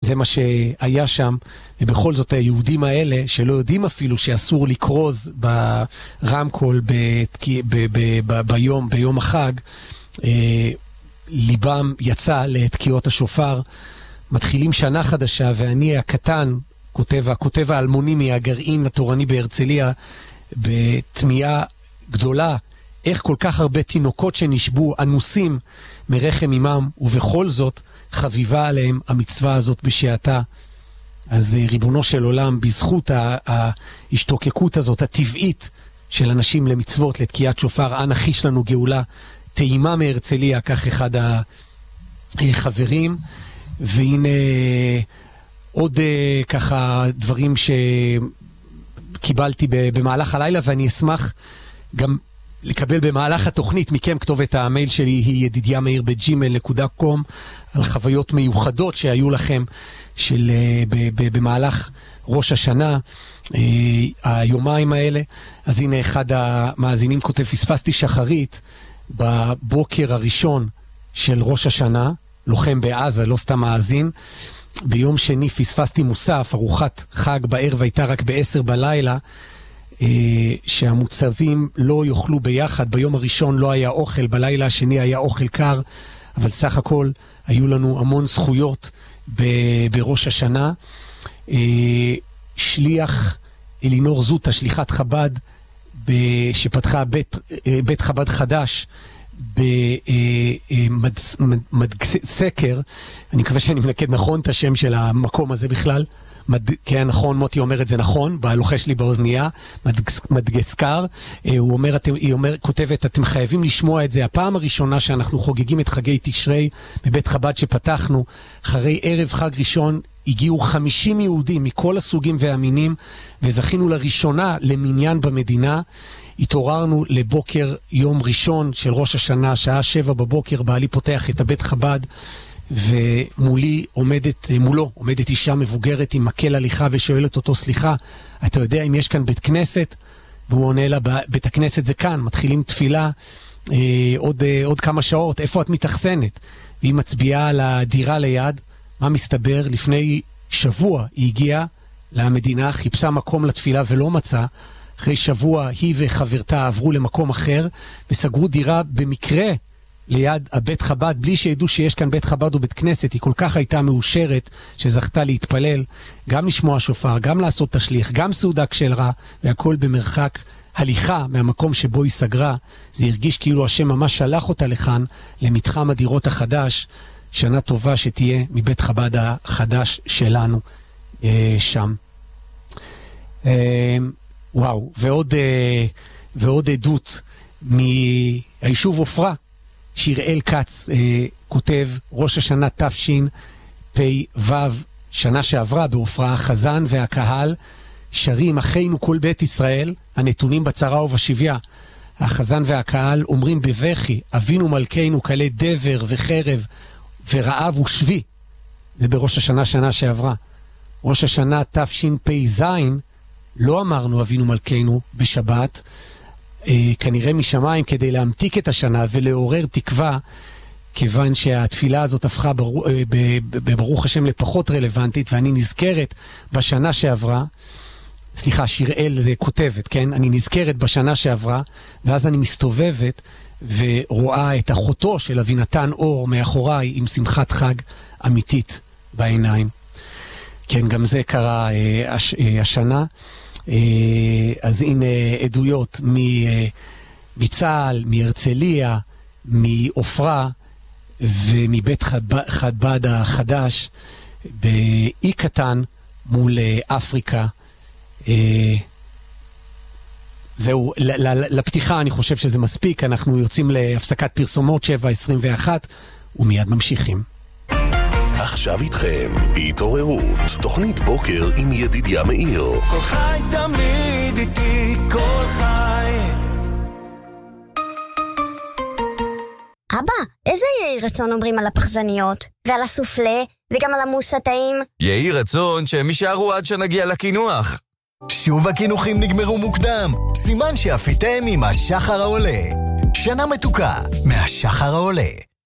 זה מה שהיה שם, ובכל זאת היהודים האלה, שלא יודעים אפילו שאסור לקרוז ברמקול ביום החג, ליבם יצא לתקיעות השופר, מתחילים שנה חדשה, ואני הקטן, כותב האלמוני מהגרעין התורני בהרצליה, בתמיהה גדולה, איך כל כך הרבה תינוקות שנשבו, אנוסים מרחם אמם, ובכל זאת חביבה עליהם המצווה הזאת בשעתה. אז ריבונו של עולם, בזכות ההשתוקקות הזאת, הטבעית של אנשים למצוות, לתקיעת שופר, אנא חיש לנו גאולה, טעימה מהרצליה, כך אחד החברים, והנה עוד ככה דברים שקיבלתי במהלך הלילה, ואני אשמח גם לקבל במהלך התוכנית מכם. כתובת המייל שלי היא yedidiameir@gmail.com, על חוויות מיוחדות שהיו לכם במהלך ראש השנה, היומיים האלה. אז הנה אחד המאזינים כותב, פספסתי שחרית בבוקר הראשון של ראש השנה, לוחם בעזה, לא סתם מאזין. ביום שני פספסתי מוסף, ארוחת חג בערב הייתה רק ב-10 בלילה, שהמוצבים לא יאכלו ביחד. ביום הראשון לא היה אוכל, בלילה השני היה אוכל קר, אבל סך הכל היו לנו המון זכויות בראש השנה. שליח אלינור זוטה, שליחת חב"ד, שפתחה בית חב"ד חדש במדסקר, אני מקווה שאני מנקד נכון את השם של המקום הזה בכלל, כן, נכון, מוטי אומר את זה נכון, בלוחש לי באוזנייה, מדגסקר. היא כותבת, אתם חייבים לשמוע את זה, הפעם הראשונה שאנחנו חוגגים את חגי תשרי בבית חב"ד שפתחנו, אחרי ערב חג ראשון, הגיעו 50 יהודים מכל הסוגים והמינים, וזכינו לראשונה למניין במדינה. התעוררנו לבוקר יום ראשון של ראש השנה, שעה 7 בבוקר, בעלי פותח את הבית חב"ד, מולו עומדת אישה מבוגרת עם מקל הליכה ושואלת אותו, סליחה, אתה יודע אם יש כאן בית כנסת? והוא עונה לה, בית הכנסת זה כאן, מתחילים תפילה עוד כמה שעות, איפה את מתאכסנת? והיא מצביעה על הדירה ליד. מה מסתבר? לפני שבוע היא הגיעה למדינה, חיפשה מקום לתפילה ולא מצאה. אחרי שבוע היא וחברתה עברו למקום אחר וסגרו דירה במקרה ליד הבית חב"ד, בלי שידעו שיש כאן בית חב"ד או בית כנסת. היא כל כך הייתה מאושרת שזכתה להתפלל, גם לשמוע שופר, גם לעשות תשליך, גם סעודה כשרה, והכל במרחק הליכה מהמקום שבו היא סגרה. זה הרגיש כאילו השם ממש שלח אותה לכאן, למתחם הדירות החדש. שנה טובה שתהיה מבית חב"ד החדש שלנו שם. וואו, ועוד עדות מהיישוב עופרה. שיראל כץ כותב, ראש השנה תשפ"ו, שנה שעברה בעופרה, החזן והקהל שרים אחינו כל בית ישראל הנתונים בצרה ובשביה. החזן והקהל אומרים בבכי, אבינו מלכנו כלי דבר וחרב ורעב ושבי. זה בראש השנה שנה שעברה. ראש השנה תשפ"ז לא אמרנו אבינו מלכנו בשבת, כנראה משמיים, כדי להמתיק את השנה ולעורר תקווה, כיוון שהתפילה הזאת הפכה בברוך השם לפחות רלוונטית. ואני נזכרת בשנה שעברה, סליחה, שיראל זה כותבת, כן? אני נזכרת בשנה שעברה, ואז אני מסתובבת ורואה את אחותו של אבינתן אור מאחוריי עם שמחת חג אמיתית בעיניים. כן, גם זה קרה השנה. אז הנה עדויות מצה"ל, מהרצליה, מעופרה ומבית חב"ד החדש באי קטן מול אפריקה. זהו, לפתיחה אני חושב שזה מספיק. אנחנו יוצאים להפסקת פרסומות 7:21 ומיד ממשיכים. עכשיו איתכם בהתעוררות, תוכנית בוקר עם ידידיה מאיר. כל חי תמיד איתי, כל חי. אבא, איזה יהי רצון אומרים על הפחזניות ועל הסופלה וגם על המוס הטעים? יהי רצון שהם יישארו עד שנגיע לקינוח. שוב הקינוחים נגמרו מוקדם, סימן שאפיתם עם השחר העולה. שנה מתוקה מהשחר העולה.